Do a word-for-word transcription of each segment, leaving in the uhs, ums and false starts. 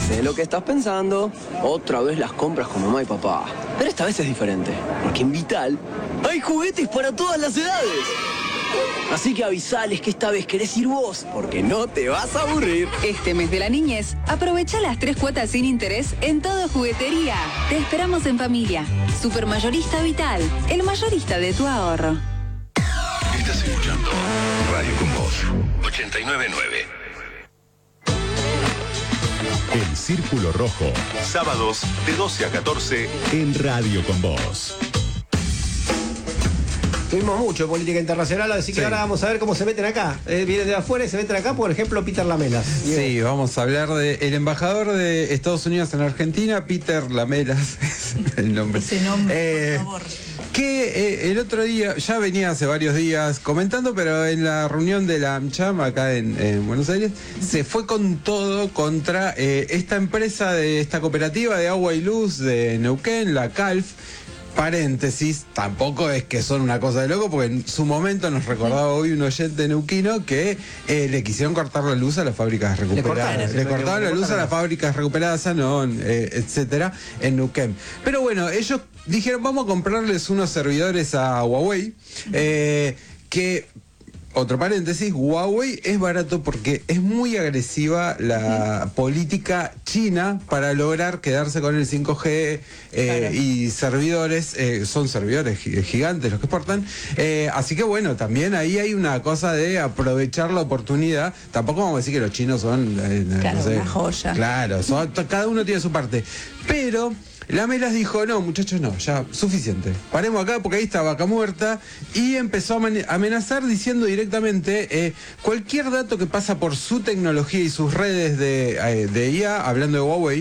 Sé lo que estás pensando. Otra vez las compras con mamá y papá. Pero esta vez es diferente. Porque en Vital hay juguetes para todas las edades. Así que avisales que esta vez querés ir vos, porque no te vas a aburrir. Este mes de la niñez, aprovecha las tres cuotas sin interés en toda juguetería. Te esperamos en familia. Supermayorista Vital, el mayorista de tu ahorro. Estás escuchando Radio con Voz ochenta y nueve punto nueve. El Círculo Rojo. Sábados de doce a catorce en Radio con Voz. Tuvimos mucho de política internacional, así que sí. Ahora vamos a ver cómo se meten acá. Eh, vienen de afuera y se meten acá, por ejemplo, Peter Lamelas. Sí, vamos a hablar de el embajador de Estados Unidos en Argentina, Peter Lamelas, es el nombre. Ese nombre, eh, por favor. Que eh, el otro día, ya venía hace varios días comentando, pero en la reunión de la AmCham acá en, en Buenos Aires, se fue con todo contra eh, esta empresa, de esta cooperativa de agua y luz de Neuquén, la CALF. Paréntesis, tampoco es que son una cosa de loco, porque en su momento nos recordaba hoy un oyente neuquino que eh, le quisieron cortar la luz a las fábricas recuperadas. Le cortaron, le cortaron la luz a las fábricas recuperadas, Sanón, eh, etcétera, en Neuquén. Pero bueno, ellos dijeron, vamos a comprarles unos servidores a Huawei, eh, que... Otro paréntesis, Huawei es barato porque es muy agresiva la uh-huh. política china para lograr quedarse con el cinco G eh, claro. y servidores, eh, son servidores gigantes los que exportan, eh, así que bueno, también ahí hay una cosa de aprovechar la oportunidad. Tampoco vamos a decir que los chinos son eh, claro, no sé, una joya. Claro, son, cada uno tiene su parte, pero... Lamelas dijo, no, muchachos, no, ya, suficiente. Paremos acá porque ahí está Vaca Muerta, y empezó a amenazar diciendo directamente eh, cualquier dato que pasa por su tecnología y sus redes de, eh, de I A, hablando de Huawei,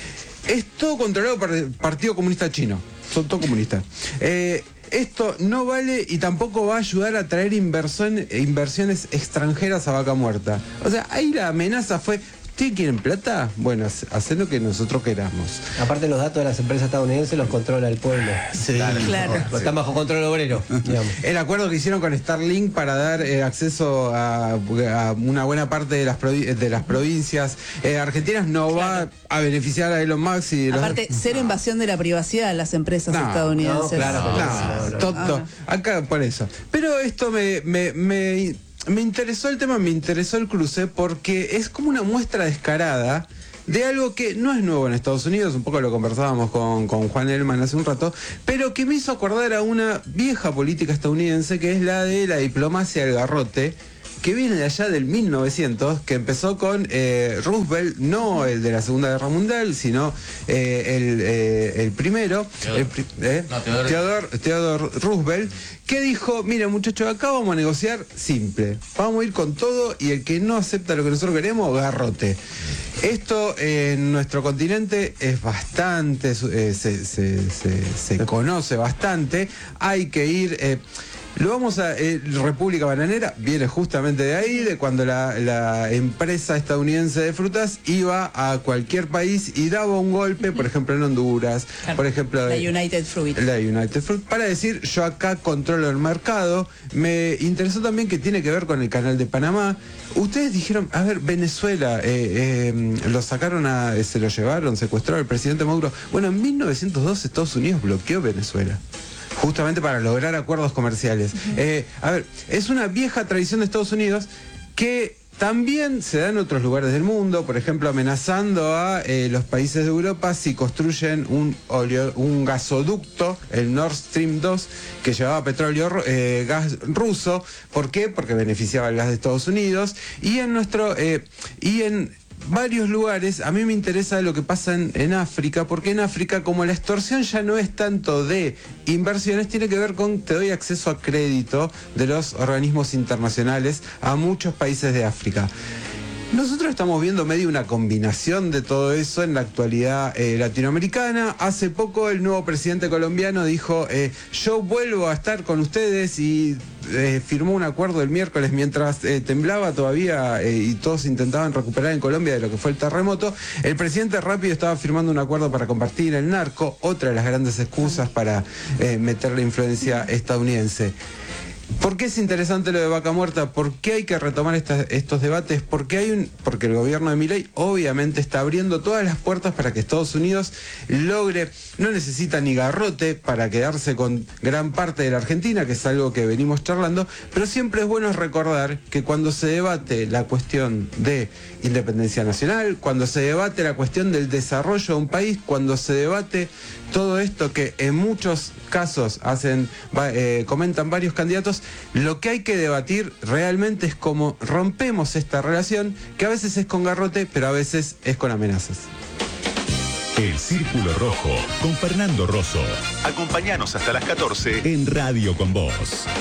es todo controlado por el Partido Comunista Chino. Son todos comunistas. Eh, Esto no vale y tampoco va a ayudar a traer inversión, inversiones extranjeras a Vaca Muerta. O sea, ahí la amenaza fue... ¿Ustedes quieren plata? Bueno, hacen lo que nosotros queramos. Aparte, los datos de las empresas estadounidenses los controla el pueblo. Sí, claro. claro. Sí. Están bajo control obrero. El acuerdo que hicieron con Starlink para dar eh, acceso a, a una buena parte de las, provi- de las provincias eh, argentinas no claro. va a beneficiar a Elon Musk. Y Aparte, los... cero invasión de la privacidad de las empresas no, estadounidenses. No, claro. No, no, no, tonto. Ah. Acá por eso. Pero esto me... me, me Me interesó el tema, me interesó el cruce, porque es como una muestra descarada de algo que no es nuevo en Estados Unidos, un poco lo conversábamos con, con Juan Elman hace un rato, pero que me hizo acordar a una vieja política estadounidense, que es la de la diplomacia del garrote, que viene de allá del mil novecientos, que empezó con eh, Roosevelt, no el de la Segunda Guerra Mundial, sino eh, el, eh, el primero, el pri- eh, no, Theodore. Theodore, Theodore Roosevelt, que dijo, mira muchachos, acá vamos a negociar simple, vamos a ir con todo y el que no acepta lo que nosotros queremos, garrote. Esto eh, en nuestro continente es bastante, eh, se, se, se, se conoce bastante, hay que ir... Eh, Lo vamos a... Eh, República Bananera viene justamente de ahí, de cuando la, la empresa estadounidense de frutas iba a cualquier país y daba un golpe, por ejemplo en Honduras, claro. por ejemplo... La United Fruit. La United Fruit, para decir, yo acá controlo el mercado. Me interesó también que tiene que ver con el canal de Panamá. Ustedes dijeron, a ver, Venezuela, eh, eh, lo sacaron a... se lo llevaron, secuestró al presidente Maduro. Bueno, en mil novecientos dos Estados Unidos bloqueó Venezuela, justamente para lograr acuerdos comerciales. Uh-huh. Eh, a ver, es una vieja tradición de Estados Unidos que también se da en otros lugares del mundo, por ejemplo, amenazando a eh, los países de Europa si construyen un, oleo, un gasoducto, el Nord Stream dos, que llevaba petróleo, eh, gas ruso. ¿Por qué? Porque beneficiaba el gas de Estados Unidos. Y en nuestro... Eh, y en varios lugares, a mí me interesa lo que pasa en, en África, porque en África, como la extorsión ya no es tanto de inversiones, tiene que ver con te doy acceso a crédito de los organismos internacionales a muchos países de África. Nosotros estamos viendo medio una combinación de todo eso en la actualidad eh, latinoamericana. Hace poco el nuevo presidente colombiano dijo, eh, yo vuelvo a estar con ustedes, y eh, firmó un acuerdo el miércoles mientras eh, temblaba todavía eh, y todos intentaban recuperar en Colombia de lo que fue el terremoto. El presidente rápido estaba firmando un acuerdo para combatir el narco, otra de las grandes excusas para eh, meter la influencia estadounidense. ¿Por qué es interesante lo de Vaca Muerta? ¿Por qué hay que retomar esta, estos debates? Porque hay un, porque el gobierno de Milei obviamente está abriendo todas las puertas para que Estados Unidos logre, no necesita ni garrote para quedarse con gran parte de la Argentina, que es algo que venimos charlando, pero siempre es bueno recordar que cuando se debate la cuestión de independencia nacional, cuando se debate la cuestión del desarrollo de un país, cuando se debate todo esto que en muchos casos hacen, eh, comentan varios candidatos, lo que hay que debatir realmente es cómo rompemos esta relación, que a veces es con garrote, pero a veces es con amenazas. El Círculo Rojo, con Fernando Rosso. Acompáñanos hasta las catorce. En Radio con Vos.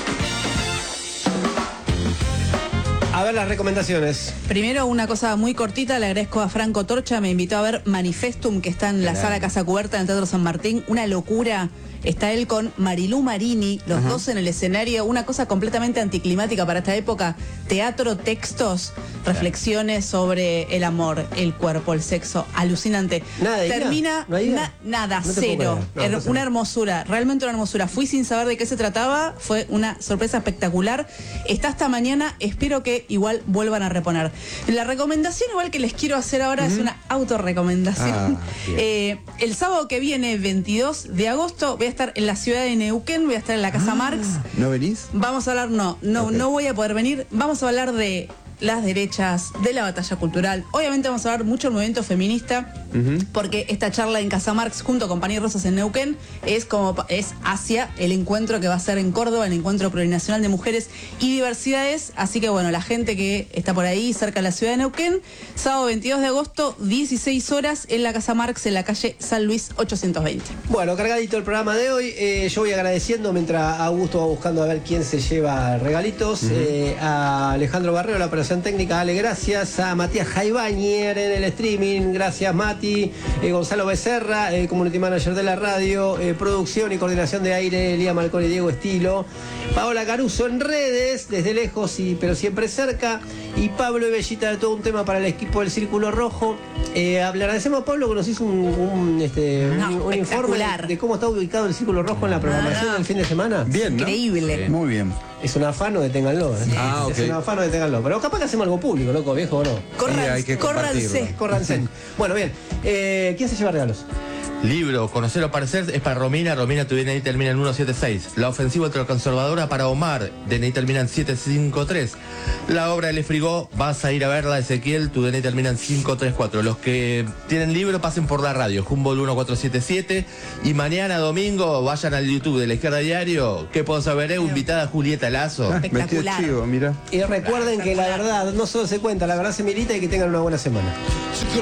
A ver las recomendaciones. Primero, una cosa muy cortita, le agradezco a Franco Torcha, me invitó a ver Manifestum, que está en la sala Casa Cubierta en el Teatro San Martín, una locura. Está él con Marilú Marini, los uh-huh. dos en el escenario, una cosa completamente anticlimática para esta época. Teatro, textos, reflexiones sobre el amor, el cuerpo, el sexo, alucinante. Nada, Termina, ¿No na, nada, no cero. No, her- no una hermosura, realmente una hermosura. Fui sin saber de qué se trataba, fue una sorpresa espectacular. Está hasta mañana, espero que igual vuelvan a reponer. La recomendación igual que les quiero hacer ahora uh-huh. es una autorrecomendación. Ah, eh, el sábado que viene, veintidós de agosto, voy a estar en la ciudad de Neuquén, voy a estar en la Casa ah, Marx. ¿No venís? Vamos a hablar, no, no, okay. no voy a poder venir. Vamos a hablar de las derechas, de la batalla cultural. Obviamente vamos a hablar mucho del movimiento feminista, uh-huh. porque esta charla en Casa Marx junto con Pan y Rosas en Neuquén es como es hacia el encuentro que va a ser en Córdoba, el encuentro plurinacional de mujeres y diversidades. Así que bueno, la gente que está por ahí cerca de la ciudad de Neuquén, sábado veintidós de agosto, dieciséis horas en la Casa Marx, en la calle San Luis ochocientos veinte. Bueno, cargadito el programa de hoy. Eh, yo voy agradeciendo mientras Augusto va buscando a ver quién se lleva regalitos. Uh-huh. eh, a Alejandro Barrero, la operación técnica, dale gracias. A Matías Jaibañer en el streaming, gracias Mati. Eh, Gonzalo Becerra, eh, community manager de la radio, eh, producción y coordinación de aire, Lía Malcón y Diego Estilo. Paola Caruso en redes, desde lejos y pero siempre cerca. Y Pablo y Bellita de Todo un Tema para el equipo del Círculo Rojo. Eh, le agradecemos a Pablo que nos hizo un, un, este, no, un, un informe de cómo está ubicado el Círculo Rojo en la programación no, no. del fin de semana. Bien, ¿no? Increíble. Muy bien. Es un afano, deténganlo. ¿eh? Ah, es okay. un afano, deténganlo. Pero capaz que hacemos algo público, loco, viejo, ¿o no? Córranse, córranse. Córranse. Bueno, bien. Eh, ¿Quién se lleva regalos? Libro, Conocer o Parecer, es para Romina. Romina, tu D N I termina en ciento setenta y seis. La ofensiva ultraconservadora para Omar, D N I termina en setecientos cincuenta y tres. La obra de Le Frigó, vas a ir a verla, Ezequiel, tu D N I termina en quinientos treinta y cuatro. Los que tienen libro pasen por la radio, Humboldt mil cuatrocientos setenta y siete. Y mañana domingo vayan al YouTube de La Izquierda Diario. ¿Qué puedo saber? Eh? Invitada Julieta Lazo. Ah, espectacular. Chivo, mira. Y recuerden que la verdad no solo se cuenta, la verdad se milita y que tengan una buena semana.